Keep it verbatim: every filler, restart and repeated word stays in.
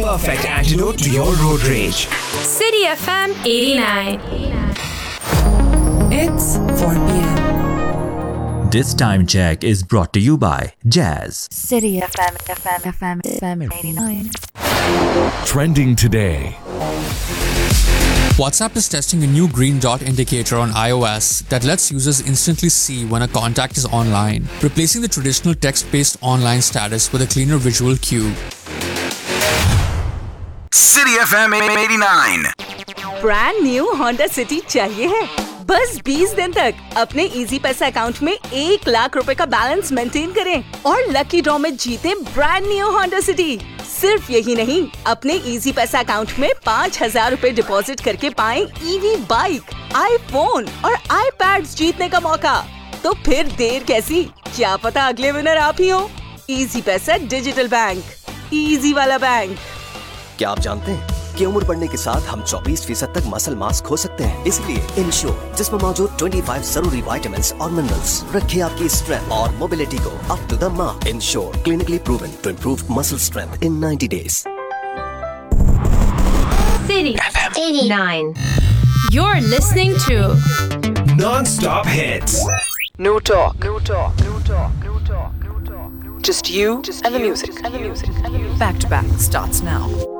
perfect antidote to your road rage. City F M eighty-nine. It's four p.m. This time check is brought to you by Jazz. City F M, F M, F M, F M eighty-nine. Trending today. WhatsApp is testing a new green dot indicator on iOS that lets users instantly see when a contact is online, replacing the traditional text-based online status with a cleaner visual cue. City F M eighty-nine. Brand new Honda city चाहिए है? बस बीस दिन तक अपने easy पैसा account में एक लाख रुपए का बैलेंस मेंटेन करें और लकी ड्रॉ में जीते ब्रांड न्यू होंडा सिटी। सिर्फ यही नहीं, अपने इजी पैसा अकाउंट में पाँच हजार रूपए डिपॉजिट करके पाएं ईवी बाइक, आईफोन और आईपैड्स जीतने का मौका। तो फिर देर कैसी? क्या पता अगले विनर आप ही हो। इजी पैसा डिजिटल बैंक, इजी वाला बैंक। क्या आप जानते हैं कि उम्र बढ़ने के साथ हम चौबीस फीसद तक मसल मास खो सकते हैं? इसलिए इंश्योर, जिसमें मौजूद पच्चीस जरूरी विटामिन्स और मिनरल्स, रखे आपकी स्ट्रेंथ और मोबिलिटी को up to the mark. Ensure, clinically proven to improve muscle strength in ninety days. City F M eighty-nine. You're listening to Non-stop hits. No talk. No talk. No talk. No talk. No talk. Just you and the music. And the music. And the music. Back to back starts now.